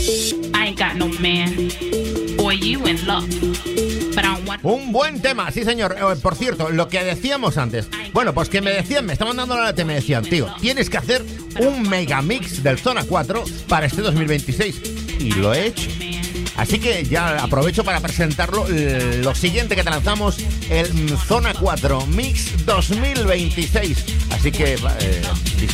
I ain't got no man. Boy, you in luck. But I don't want... Un buen tema, sí señor. Por cierto, lo que decíamos antes. Bueno, pues que me decían, me estaban dando la lata y me decían, tío, tienes que hacer un megamix del Zona 4 para este 2026. Y lo he hecho. Así que ya aprovecho para presentarlo. Lo siguiente que te lanzamos, el Zona 4 Mix 2026. Así que